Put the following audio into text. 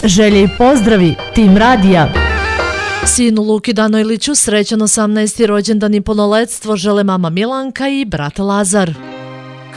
Želje i pozdravi, tim radija. Sinu Luki Danojliću srećan 18. rođendan i punoletstvo žele mama Milanka i brat Lazar.